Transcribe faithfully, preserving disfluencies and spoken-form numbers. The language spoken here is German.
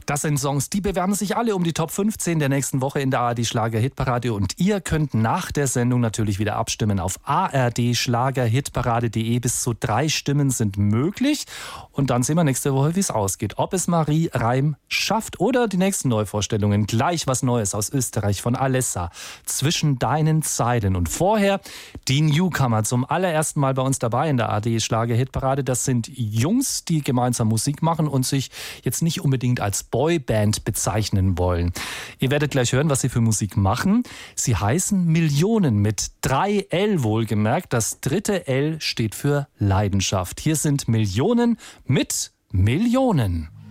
Das sind Songs, die bewerben sich alle um die Top fünfzehn der nächsten Woche in der A R D Schlager-Hitparade. Und ihr könnt nach der Sendung natürlich wieder abstimmen auf a r d schlager hitparade punkt de. Bis zu drei Stimmen sind möglich. Und dann sehen wir nächste Woche, wie es ausgeht. Ob es Marie Reim schafft oder die nächsten Neuvorstellungen. Gleich was Neues aus Österreich von Alessa. Zwischen deinen Zeilen. Und vorher die Newcomer zum allerersten Mal bei uns dabei in der A R D Schlager-Hitparade. Das sind Jungs, die gemeinsam Musik machen und sich jetzt nicht unbedingt als Boyband bezeichnen wollen. Ihr werdet gleich hören, was sie für Musik machen. Sie heißen Millionen mit drei L wohlgemerkt. Das dritte L steht für Leidenschaft. Hier sind Millionen mit Millionen.